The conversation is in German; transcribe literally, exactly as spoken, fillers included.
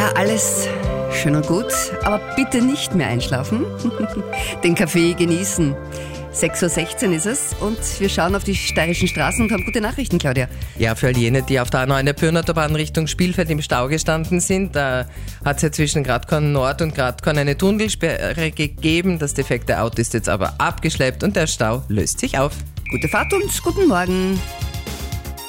Ja, alles schön und gut, aber bitte nicht mehr einschlafen. Den Kaffee genießen. sechs Uhr sechzehn ist es und wir schauen auf die steirischen Straßen und haben gute Nachrichten, Claudia. Ja, für all jene, die auf der A neun der Pyrnautobahn Richtung Spielfeld im Stau gestanden sind, da hat es ja zwischen Gradkorn Nord und Gradkorn eine Tunnelsperre gegeben. Das defekte Auto ist jetzt aber abgeschleppt und der Stau löst sich auf. Gute Fahrt und guten Morgen.